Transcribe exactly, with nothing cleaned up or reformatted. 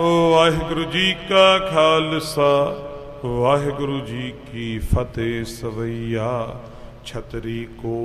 ਵਾਹਿਗੁਰੂ ਜੀ ਕਾ ਖਾਲਸਾ ਵਾਹਿਗੁਰੂ ਜੀ ਕੀ ਫਤਿਹ। ਸਵਈਆ ਛਤਰੀ ਕੋ